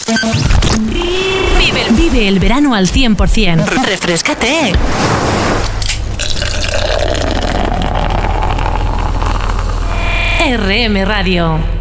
Vive el verano al 100%. Refréscate. RM Radio.